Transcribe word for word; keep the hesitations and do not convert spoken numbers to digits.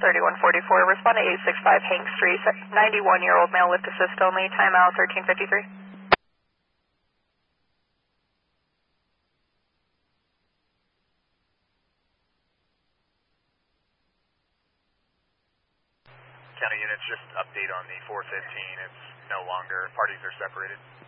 thirty-one forty-four. Respond to eight six five Hank Street, ninety-one-year-old male, lift assist only. Timeout thirteen fifty-three. County units, just update on the four fifteen. It's no longer, parties are separated.